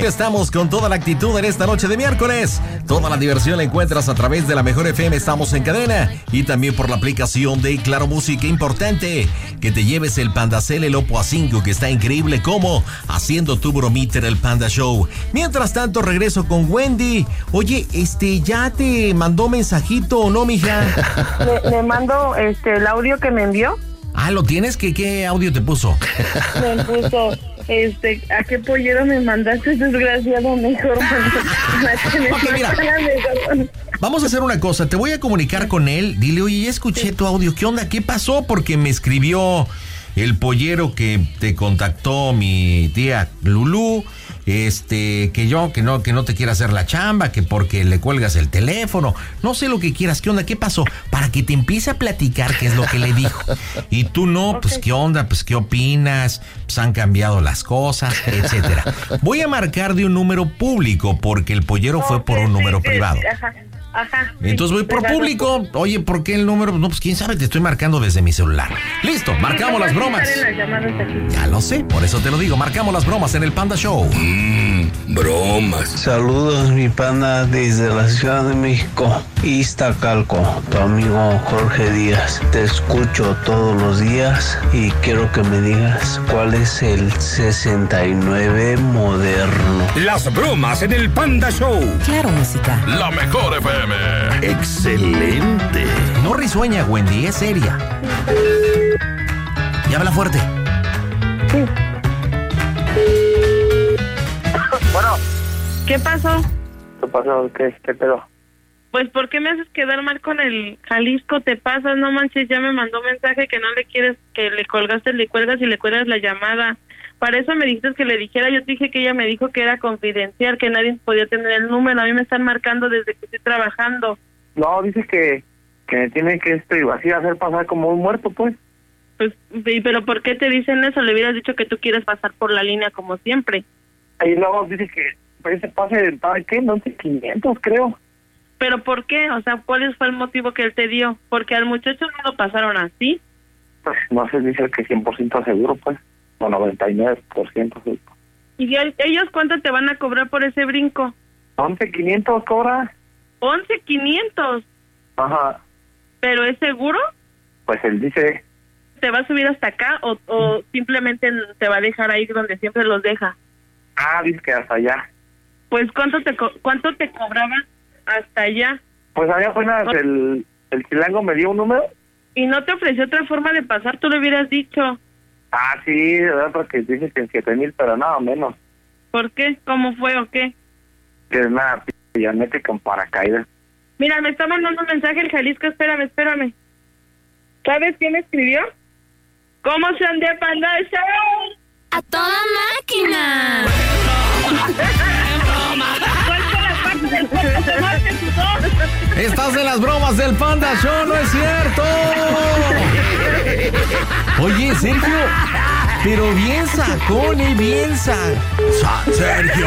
Aquí estamos con toda la actitud en esta noche de miércoles. Toda la diversión la encuentras a través de la Mejor FM. Estamos en cadena y también por la aplicación de Claro Música. Importante que te lleves el Pandacel, el Oppo A5, que está increíble como haciendo tu bromita en el Panda Show. Mientras tanto, regreso con Wendy. Oye, ¿ya te mandó mensajito o no, mija? Le mando el audio que me envió. Ah, ¿lo tienes? ¿Qué audio te puso? Me puso, ¿a qué pollero me mandaste, desgraciado? Mejor. Ok, mira. Vamos a hacer una cosa, te voy a comunicar con él. Dile, oye, ya escuché tu audio, ¿qué onda? ¿Qué pasó? Porque me escribió el pollero que te contactó mi tía Lulú, que no te quiere hacer la chamba, que porque le cuelgas el teléfono, no sé lo que quieras, ¿qué onda? ¿Qué pasó? Para que te empiece a platicar qué es lo que le dijo. Y tú no, pues qué onda, pues qué opinas, pues han cambiado las cosas, etcétera. Voy a marcar de un número público porque el pollero fue por un número privado. Ajá. Entonces voy por público. Oye, ¿por qué el número? No, pues quién sabe, te estoy marcando desde mi celular. Listo, marcamos las bromas. Ya lo sé, por eso te lo digo. Marcamos las bromas en el Panda Show. Bromas. Saludos, mi pana, desde la Ciudad de México, Iztacalco, tu amigo Jorge Díaz. Te escucho todos los días y quiero que me digas cuál es el 69 moderno. Las bromas en el Panda Show. Claro Música. La Mejor FM. Excelente. No risueña, Wendy, es seria. Y habla fuerte. Sí. Bueno. ¿Qué pasó? ¿Qué pasó? ¿Qué pedo? Pues, ¿por qué me haces quedar mal con el Jalisco? Te pasas, no manches, ya me mandó mensaje que no le quieres, que le colgaste, le cuelgas y le cuelgas la llamada. Para eso me dijiste que le dijera, yo te dije que ella me dijo que era confidencial, que nadie podía tener el número, a mí me están marcando desde que estoy trabajando. No, dice que me tiene que así hacer pasar como un muerto, pues. Pues, pero ¿por qué te dicen eso? Le hubieras dicho que tú quieres pasar por la línea como siempre. Y luego dice que ese pase, ¿qué? No sé, 500 creo. ¿Pero por qué? O sea, ¿cuál fue el motivo que él te dio? Porque al muchacho no lo pasaron así. Pues no sé, dice que 100% seguro, pues. O 99% seguro. ¿Y ellos cuánto te van a cobrar por ese brinco? 11,500 cobra. 11,500. Ajá. ¿Pero es seguro? Pues él dice. ¿Te va a subir hasta acá o simplemente te va a dejar ahí donde siempre los deja? Ah, dice que hasta allá. Pues ¿cuánto te cobraban hasta allá? Pues allá apenas el chilango me dio un número. ¿Y no te ofreció otra forma de pasar? Tú le hubieras dicho. Ah, sí, de verdad, porque dice que en 7,000, pero nada menos. ¿Por qué? ¿Cómo fue o qué? Que es nada, ya mete con paracaídas. Mira, me está mandando un mensaje el Jalisco, espérame. ¿Sabes quién escribió? ¿Cómo se ande Panda Show? ¡A toda máquina! Estás en las bromas del Panda Show, ¿no es cierto? Oye, Sergio, pero bien sacón y bien Sergio.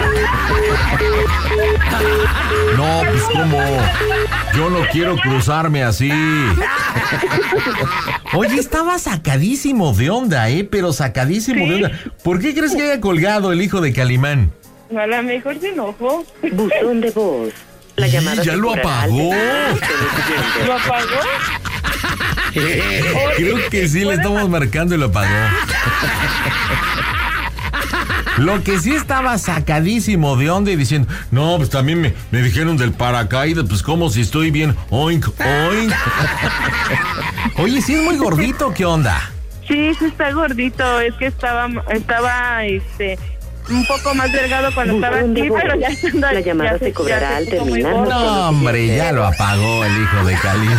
No, pues como yo no quiero cruzarme así. Oye, estaba sacadísimo de onda, pero sacadísimo de onda. ¿Por qué crees que haya colgado el hijo de Calimán? A lo mejor se enojó. Buzón de voz. La llamada ya lo apagó. ¿Lo apagó? Creo que sí le estamos marcando y lo apagó. Lo que sí estaba sacadísimo de onda y diciendo, no, pues también me dijeron del paracaídas, pues como si estoy bien, oink, oink. Oye, sí es muy gordito, ¿qué onda? Sí está gordito, es que estaba un poco más delgado cuando estaba aquí, pero ya estando la llamada se cobrará al terminar. No, hombre, ya lo apagó el hijo de Calimán.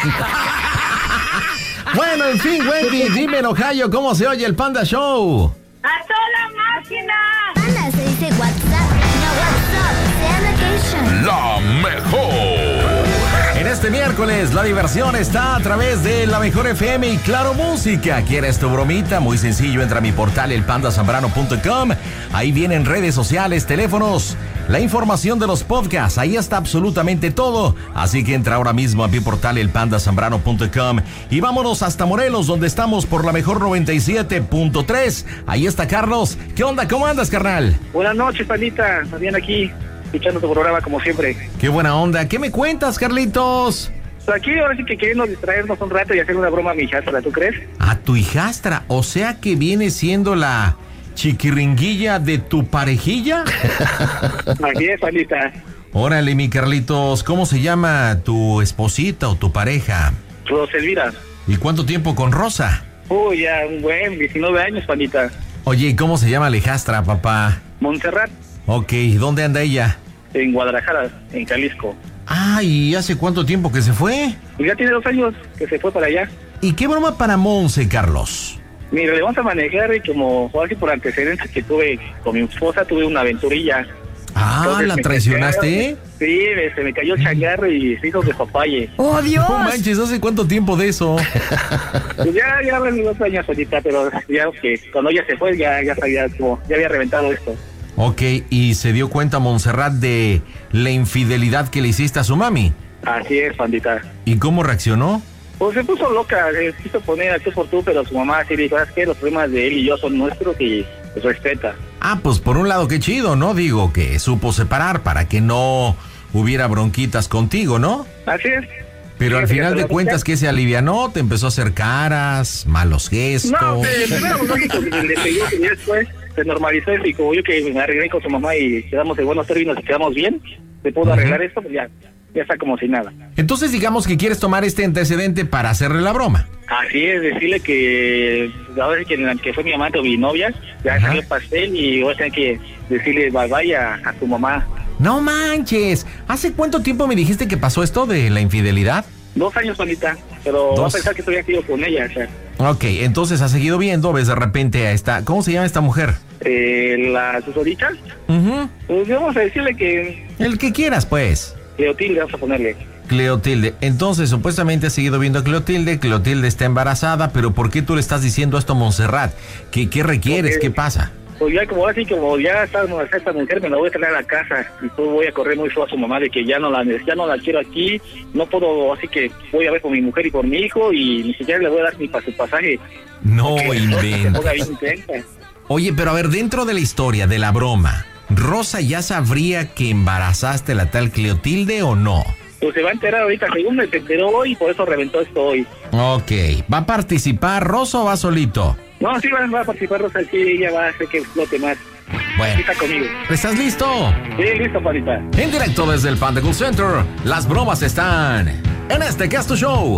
Bueno, en fin, Wendy, dime en Ohio cómo se oye el Panda Show. ¡A toda máquina! Panda se dice WhatsApp, no WhatsApp, sea location. La Mejor. En esta este miércoles la diversión está a través de La Mejor FM y Claro Música. ¿Quieres tu bromita? Muy sencillo, entra a mi portal elpandasambrano.com. Ahí vienen redes sociales, teléfonos, la información de los podcasts. Ahí está absolutamente todo. Así que entra ahora mismo a mi portal elpandasambrano.com y vámonos hasta Morelos, donde estamos por La Mejor 97.3. Ahí está Carlos. ¿Qué onda? ¿Cómo andas, carnal? Buenas noches, pandita. Bien aquí, escuchando tu programa como siempre. Qué buena onda. ¿Qué me cuentas, Carlitos? Pues aquí ahora sí que queremos distraernos un rato y hacer una broma a mi hijastra, ¿tú crees? A tu hijastra, o sea que viene siendo la chiquiringuilla de tu parejilla. Así es, pandita. Órale, mi Carlitos, ¿cómo se llama tu esposita o tu pareja? Roselvira. ¿Y cuánto tiempo con Rosa? Uy, ya un buen 19 años, pandita. Oye, ¿y cómo se llama la hijastra, papá? Montserrat. Ok, ¿dónde anda ella? En Guadalajara, en Jalisco. Ah, ¿y hace cuánto tiempo que se fue? Pues ya tiene 2 años que se fue para allá. ¿Y qué broma para Monse, Carlos? Mira, le vamos a manejar y como así por antecedentes que tuve con mi esposa, tuve una aventurilla. Ah, entonces, ¿la traicionaste? Sí, se me cayó el changarro y se hizo de papaye. ¡Oh, Dios! No manches, ¿hace cuánto tiempo de eso? Pues ya 2 años ahorita, pero ya que cuando ella se fue ya sabía como, ya había reventado esto. Ok, ¿y se dio cuenta Montserrat de la infidelidad que le hiciste a su mami? Así es, pandita. ¿Y cómo reaccionó? Pues se puso loca, quiso poner a tú por tú, pero su mamá sí dijo, ¿sabes qué? Los problemas de él y yo son nuestros y los respeta. Ah, pues por un lado qué chido, ¿no? Digo, que supo separar para que no hubiera bronquitas contigo, ¿no? Así es. Pero sí, al final de cuentas, que ¿qué se alivianó? ¿Te empezó a hacer caras, malos gestos? No, primero lógico, le pegué y después se normalizó y como yo que me arreglé con su mamá y quedamos en buenos términos y quedamos bien, se pudo arreglar esto, pues ya está como si nada. Entonces digamos que quieres tomar este antecedente para hacerle la broma. Así es, decirle que ahora sí que fue mi amante o mi novia, ya salió el pastel y voy a tener que decirle bye bye a su mamá. No manches, ¿hace cuánto tiempo me dijiste que pasó esto de la infidelidad? 2 años, Juanita, pero va a pensar que todavía sigo con ella, o sea. Ok, entonces has seguido viendo, ves de repente a esta, ¿cómo se llama esta mujer? La susodicha. Pues vamos a decirle que... El que quieras, pues. Cleotilde, vamos a ponerle. Cleotilde, entonces supuestamente has seguido viendo a Cleotilde, Cleotilde está embarazada, pero ¿por qué tú le estás diciendo esto a Montserrat? ¿Qué requieres? ¿Qué pasa? Pues ya como así, como ya está esta mujer, me la voy a traer a la casa y pues voy a correr muy feo a su mamá de que ya no la quiero aquí, no puedo, así que voy a ver por mi mujer y por mi hijo y ni siquiera le voy a dar ni para su pasaje. No inventes. Oye, pero a ver, dentro de la historia, de la broma, ¿Rosa ya sabría que embarazaste a la tal Cleotilde o no? Pues se va a enterar ahorita, según me enteró hoy y por eso reventó esto hoy. Ok, ¿va a participar Rosa o va solito? No, sí va a participar Rosa, sí, ella va a hacer que explote más. Bueno, está conmigo. ¿Estás listo? Sí, listo, Panita. En directo desde el Panda Cool Center, las bromas están en este Casto Show.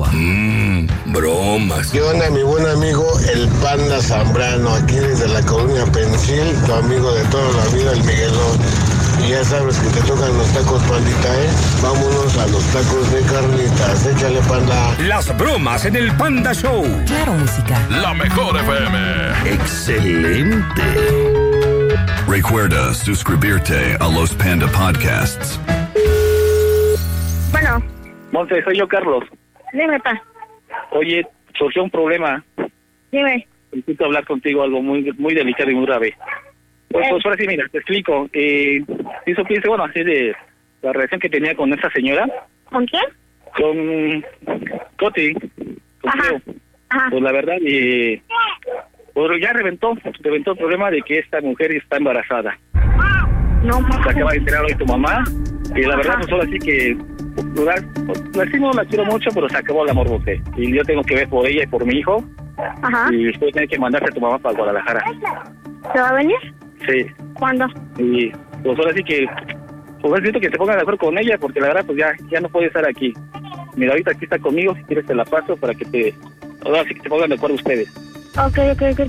Bromas. ¿Qué onda, mi buen amigo, el Panda Zambrano? Aquí desde la colonia Pensil, tu amigo de toda la vida, el Miguelón. Y ya sabes que te tocan los tacos, pandita, ¿eh? Vámonos a los tacos de carnitas. Échale, panda. Las bromas en el Panda Show. Claro Música. La Mejor FM. Excelente. Recuerda suscribirte a los Panda Podcasts. Bueno. Monte, soy yo, Carlos. Dime, pa. Oye, surgió un problema. Dime. Necesito hablar contigo algo muy delicado y muy grave. Pues ahora sí, mira, te explico. ¿Sí supiste, bueno, así de la relación que tenía con esa señora? ¿Con quién? Con Coti. Ajá. Pues la verdad, pues ya reventó el problema de que esta mujer está embarazada. No, se acaba de enterar hoy tu mamá. Y la verdad, pues ahora sí que... la quiero mucho, pero se acabó el amor, José. Y yo tengo que ver por ella y por mi hijo. Ajá. Y después tener que mandarte a tu mamá para Guadalajara. ¿Se va a venir? Sí. ¿Cuándo? Y pues ahora sí que... Pues necesito que te pongas de acuerdo con ella, porque la verdad, pues ya no puede estar aquí. Mira, ahorita aquí está conmigo, si quieres te la paso para que ahora sí que te pongan de acuerdo ustedes. Ok.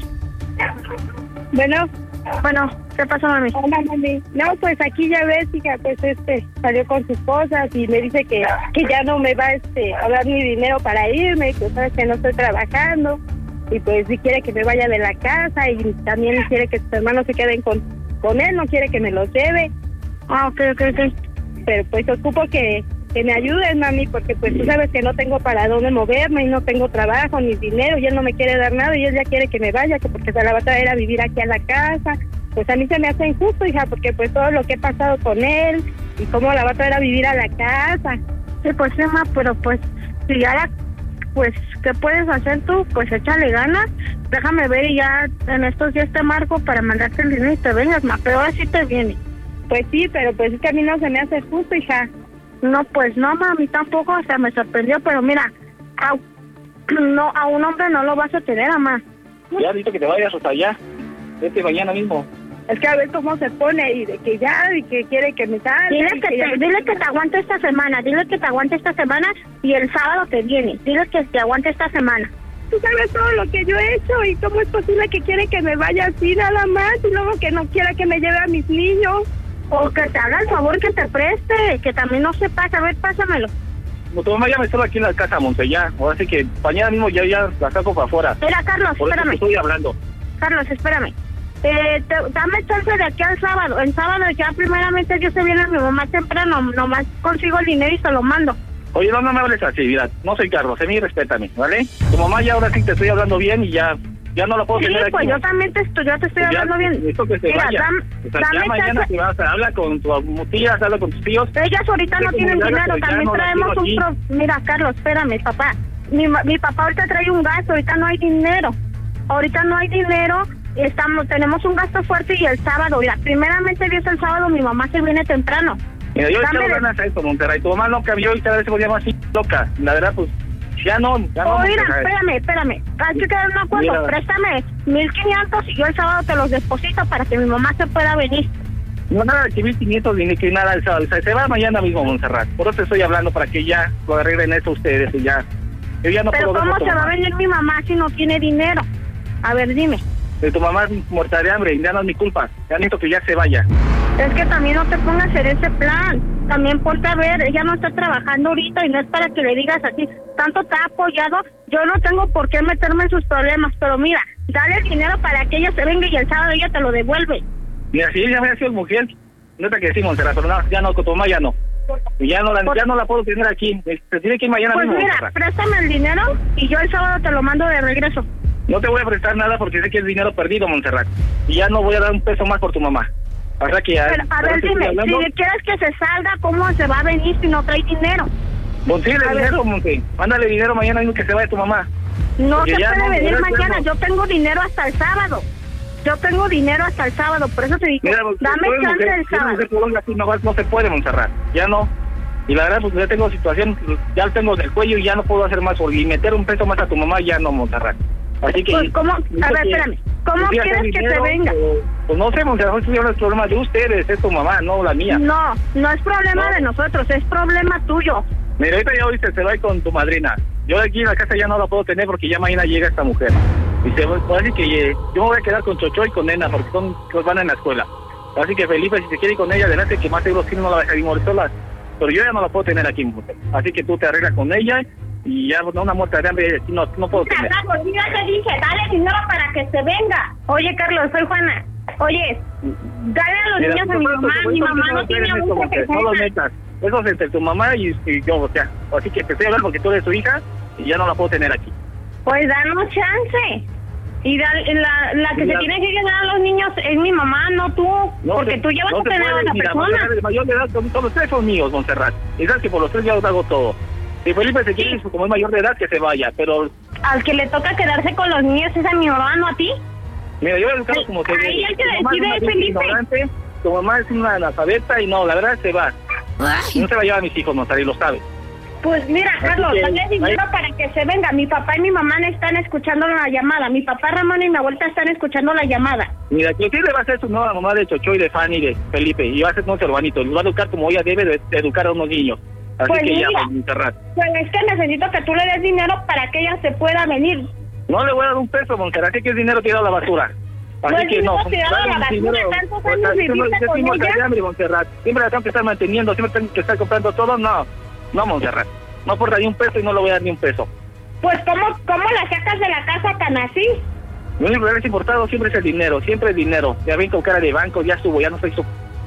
Bueno, ¿qué pasó, mami? Hola, mami. No, pues aquí ya ves, hija, pues salió con sus cosas y me dice que ya no me va a dar mi dinero para irme, que sabes que no estoy trabajando y pues si quiere que me vaya de la casa y también quiere que sus hermanos se queden con él, no quiere que me los lleve. Ah, ok. Pero pues ocupo que me ayuden, mami, porque pues tú sabes que no tengo para dónde moverme y no tengo trabajo ni dinero y él no me quiere dar nada y él ya quiere que me vaya, que porque se la va a traer a vivir aquí a la casa. Pues a mí se me hace injusto, hija, porque pues todo lo que he pasado con él y cómo la va a traer a vivir a la casa. Sí, pues Emma, pero pues si ya pues, ¿qué puedes hacer tú? Pues échale ganas, déjame ver y ya en estos días te marco para mandarte el dinero y te vengas, ma, pero ahora sí te viene. Pues sí, pero pues es que a mí no se me hace justo, hija. No, pues no, mami, tampoco, o sea, me sorprendió, pero mira, a un hombre no lo vas a tener, mamá. Ya, dicho que te vayas hasta allá, vete mañana mismo. Es que a ver cómo se pone y de que ya, y que quiere que me salga. Dile que te aguante esta semana, y el sábado te viene, dile que te aguante esta semana. Tú sabes todo lo que yo he hecho y cómo es posible que quiere que me vaya así nada más y luego que no quiera que me lleve a mis niños. O que te haga el favor que te preste, que también no se pasa. A ver, pásamelo. Tu mamá ya me estaba aquí en la casa, Monte, ya. Ahora sí que mañana mismo ya la saco para afuera. Mira, Carlos, espérame. Estoy hablando. Carlos, espérame. Dame chance de aquí al sábado. El sábado ya primeramente yo se viene mi mamá temprano. Nomás consigo el dinero y se lo mando. Oye, no me hables así, mira. No soy Carlos, respétame, ¿vale? Tu mamá ya ahora sí te estoy hablando bien y ya no la puedo tener aquí. Sí, pues yo también te estoy hablando bien. Esto que se vaya. Dame mañana si vas a hablar con tus tías, habla con tus tíos. Ellas ahorita no tienen dinero, también traemos Mira, Carlos, espérame, papá. Mi papá ahorita trae un gasto, ahorita no hay dinero. Tenemos un gasto fuerte y el sábado, primeramente Dios el sábado mi mamá se viene temprano. Mira, yo le quiero ganas a esto, Monterrey. Tu mamá no cambió y cada vez se volvía más loca. La verdad, pues, ya no. Mira, espérame. Hay que quedar un acuerdo. Mira. Préstame 1,500 y yo el sábado te los deposito para que mi mamá se pueda venir. No, nada de que 1,500 ni que nada el sábado. Se va mañana mismo, Montserrat. Por eso te estoy hablando, para que ya lo arreglen eso ustedes y ya. Yo ya no Pero puedo. ¿cómo se va a venir mi mamá si no tiene dinero? A ver, dime. De tu mamá muerta de hambre y ya no es mi culpa. Ya necesito que ya se vaya. Es que también no te pongas a hacer ese plan. También ponte a ver, ella no está trabajando ahorita y no es para que le digas así. Tanto te ha apoyado, yo no tengo por qué meterme en sus problemas, pero mira, dale el dinero para que ella se venga y el sábado ella te lo devuelve. Mira, si ella hubiera sido mujer, no te que decimos, pero no, ya no, con tu mamá ya no. Y ya no la puedo tener aquí. Se tiene que ir mañana mismo. Pues mira, préstame el dinero y yo el sábado te lo mando de regreso. No te voy a prestar nada porque sé que es dinero perdido, Montserrat. Y ya no voy a dar un peso más por tu mamá. O sea que ya... Pero, a ver, dime, si quieres que se salga, ¿cómo se va a venir si no trae dinero? Consíguele dinero, Monte. Mándale dinero mañana mismo que se vaya tu mamá. No se puede venir mañana. Yo tengo dinero hasta el sábado. Por eso te digo, mira, dame chance del sábado. No se puede, Montserrat. Ya no. Y la verdad, pues ya tengo situación, ya lo tengo del cuello y ya no puedo hacer más. Y meter un peso más a tu mamá, ya no, Montserrat. Así que... Pues, ¿cómo? A ver, espérame. ¿Cómo quieres que te venga? Pues no sé, Montserrat, es el problema de ustedes, es tu mamá, no la mía. No es problema de nosotros, es problema tuyo. Mira, ahorita ya oíste, se va con tu madrina. Yo de aquí en la casa ya no la puedo tener porque ya mañana llega esta mujer. Y así que yo me voy a quedar con Chocho y con Nena porque van en la escuela. Así que Felipe, si se quiere ir con ella, adelante, que más seguro que no la va a dejar morir sola. Pero yo ya no la puedo tener aquí, mujer. Así que tú te arreglas con ella y ya una muerta de hambre no puedo tener. Carlos, yo te dije, dale dinero para que se venga. Oye, Carlos, soy Juana. Oye, dale a los niños a mi mamá. Mi mamá no tiene mucho que no los metas. Eso es entre tu mamá y yo, o sea. Así que te estoy hablando porque tú eres su hija y ya no la puedo tener aquí. Pues danos chance. Y la que se tiene que quedar a los niños es mi mamá, no tú. Porque tú llevas a tener a la persona. De mayor de edad, todos los tres son míos, Montserrat. Y sabes que por los tres yo hago todo. Si Felipe se quiere, como es mayor de edad, que se vaya, pero... Al que le toca quedarse con los niños es a mi mamá, no a ti. Mira, yo he educado como te digo. Ahí hay que decir, Felipe. Tu mamá es una analfabeta y no, la verdad se va. No se va a llevar a mis hijos, Montserrat, y lo sabe. Pues mira, Carlos, dale dinero para que se venga. Mi papá y mi mamá están escuchando la llamada. Mi papá Ramón y mi abuelita están escuchando la llamada. Mira, que sí le va a hacer su nueva mamá de Chocho y de Fanny y de Felipe. Y va a ser nuestro hermanito. Lo va a educar como ella debe de educar a unos niños. Así pues que mira, ya, Montserrat. Pues es que necesito que tú le des dinero para que ella se pueda venir. No le voy a dar un peso, Montserrat. Así que es dinero tirado a la basura. Así pues que no. Tirado a la basura, tantos años viviste con ella. Hambre, Montserrat. Siempre la tengo que estar manteniendo, siempre tengo que estar comprando todo. No, Montserrat. No aporta ni un peso y no le voy a dar ni un peso. Pues, ¿cómo la sacas de la casa tan así? Lo único que es importado siempre es el dinero, siempre el dinero. Ya ven con cara de banco, ya subo, ya no soy su...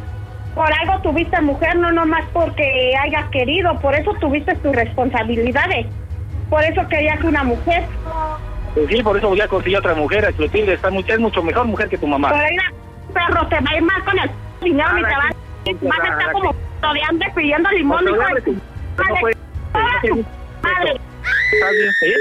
por algo tuviste mujer, no nomás porque hayas querido, por eso tuviste tus responsabilidades. Por eso querías una mujer. Pues sí, por eso ya conseguí otra mujer, Clotilde, es mucho mejor mujer que tu mamá. Pero mira, perro, te va a ir mal con el dinero ni te vas a estar como de hambre pidiendo limón, hijo de tu madre. ¿Estás bien? ¿Sí?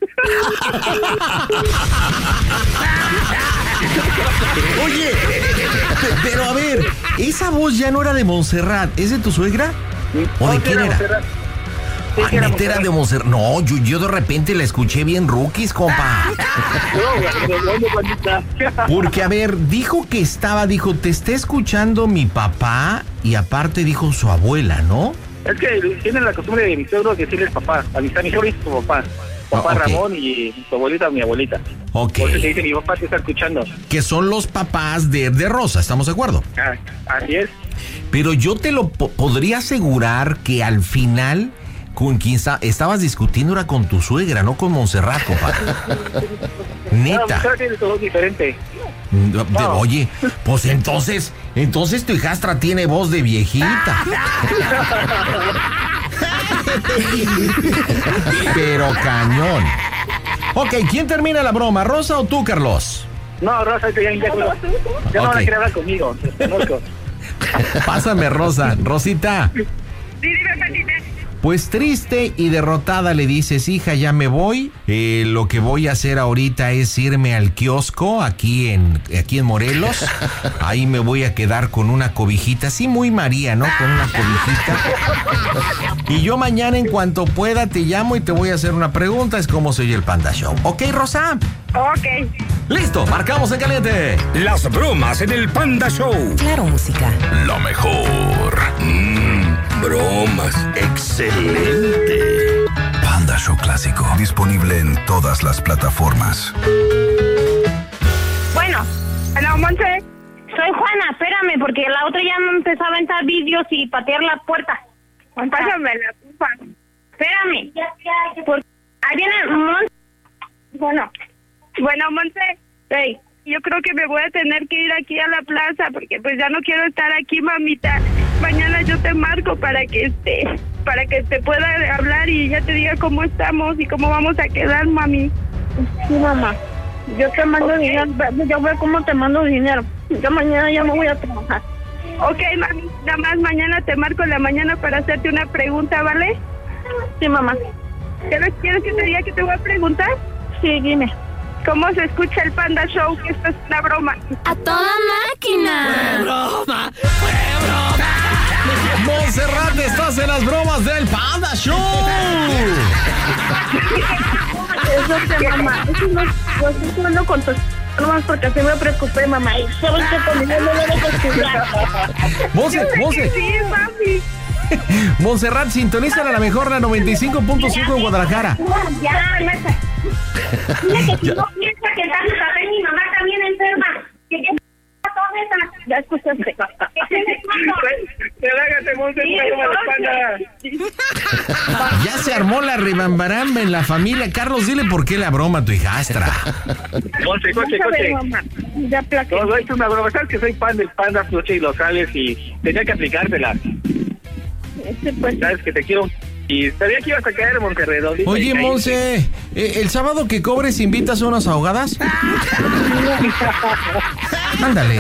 Oye, pero a ver, esa voz ya no era de Montserrat, ¿es de tu suegra? ¿O de quién era? Ay, neta era de Montserrat. No, yo de repente la escuché bien rookies, compa. Porque, a ver, dijo, te está escuchando mi papá y aparte dijo su abuela, ¿no? Es que tienen la costumbre de mis suegros decirles papá. A mi suegro dice su papá. Papá okay. Ramón y su abuelita, mi abuelita. Ok. Porque te dice mi papá te está escuchando. Que son los papás de Rosa, ¿estamos de acuerdo? Así es. Pero yo te lo podría asegurar que al final con quien estabas discutiendo era con tu suegra, no con Montserrat, compadre. Neta. No, Montserrat tiene todo diferente. No. Oye, pues entonces tu hijastra tiene voz de viejita. Pero cañón. Ok, ¿quién termina la broma, Rosa o tú, Carlos? No, Rosa, ya no van a querer hablar conmigo. Pásame, Rosa. Rosita. Sí, dime, Patita. Pues triste y derrotada le dices, hija, ya me voy. Lo que voy a hacer ahorita es irme al kiosco aquí en Morelos. Ahí me voy a quedar con una cobijita, sí, muy María, ¿no? Con una cobijita. Y yo mañana en cuanto pueda te llamo y te voy a hacer una pregunta. Es cómo se oye el Panda Show. ¿Ok, Rosa? Ok. Listo, marcamos en caliente. Las bromas en el Panda Show. Claro, música. Lo mejor. Bromas. Excelente. Panda Show Clásico. Disponible en todas las plataformas. Bueno, hola, Monse. Soy Juana, espérame, porque la otra ya me empezó a aventar vídeos y patear la puerta. Pásame la culpa. Espérame. Porque ahí viene Monse. Bueno, Monse. Hey. Yo creo que me voy a tener que ir aquí a la plaza porque pues ya no quiero estar aquí, mamita. Mañana yo te marco para que te pueda hablar y ya te diga cómo estamos y cómo vamos a quedar, mami. Sí, mamá. Yo te mando dinero. Yo veo cómo te mando dinero. Yo mañana ya me voy a trabajar. Ok, mami. Nada más mañana te marco en la mañana para hacerte una pregunta, ¿vale? Sí, mamá. ¿Quieres que te diga que te voy a preguntar? Sí, dime. ¿Cómo se escucha el Panda Show? Que esto es una broma. ¡A toda máquina! ¡Fue broma! Montserrat, estás en las bromas del Panda Show. Eso que, mamá. Eso no, yo estoy jugando con tus bromas porque así me preocupé, mamá. Y sabes que conmigo no lo dejo escuchar. Monse. Sí, mami. Montserrat, sintonízala a la mejor, la 95.5 en Guadalajara. Ya, mesa. Mira que si no piensa que está mi papá y mi mamá también enferma. Que ya escuchaste. Ya se armó la ribambaramba en la familia. Carlos, dile por qué la broma a tu hijastra. Coche. Ya plaqué. No, es una broma. Sabes que soy fan del Panda, Floche, y lo sabes y tenía que aplicártela. Pues. Sabes que te quiero. Y sabía que ibas a caer, Monterrey. Oye, Monse, ¿el sábado que cobres invitas a unas ahogadas? Ándale.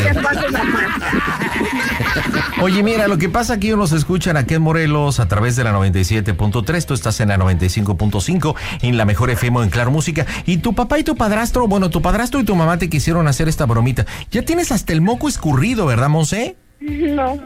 Oye, mira, lo que pasa aquí nos escuchan aquí en Morelos a través de la 97.3, tú estás en la 95.5, en la mejor FM en Claro Música, y tu papá y tu padrastro, tu padrastro y tu mamá te quisieron hacer esta bromita. Ya tienes hasta el moco escurrido, ¿verdad, Monse? No.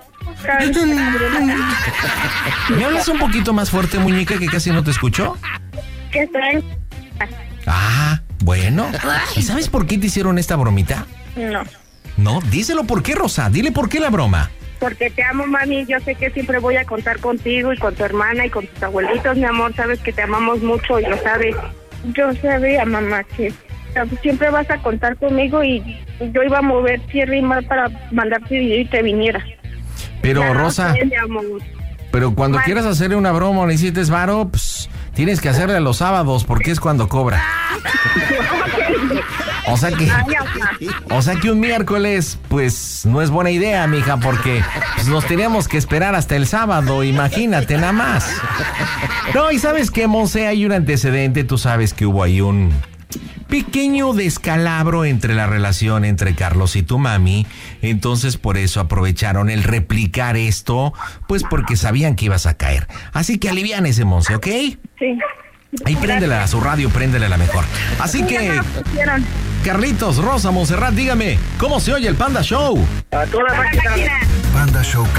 ¿Me hablas un poquito más fuerte, muñeca, que casi no te escucho? Que estoy. Ah, bueno. ¿Y sabes por qué te hicieron esta bromita? No. No, díselo por qué, Rosa. Dile por qué la broma. Porque te amo, mami. Yo sé que siempre voy a contar contigo y con tu hermana y con tus abuelitos, mi amor. Sabes que te amamos mucho y lo sabes. Yo sabía, mamá, que siempre vas a contar conmigo y yo iba a mover tierra y mar para mandarte dinero y te viniera. Pero, ya, Rosa, pero cuando quieras hacerle una broma o necesites varo, pues, tienes que hacerle los sábados porque es cuando cobra. O sea que un miércoles, pues, no es buena idea, mija, porque pues, nos teníamos que esperar hasta el sábado, imagínate nada más. No, y ¿sabes qué, Monse? Hay un antecedente, tú sabes que hubo ahí un pequeño descalabro entre la relación entre Carlos y tu mami, entonces por eso aprovecharon el replicar esto, pues porque sabían que ibas a caer. Así que aliviánese, Monse, ¿ok? Sí. Ahí préndele a su radio, préndele la mejor. Así que, Carlitos, Rosa, Montserrat, dígame, ¿cómo se oye el Panda Show? A toda máquina. Panda Show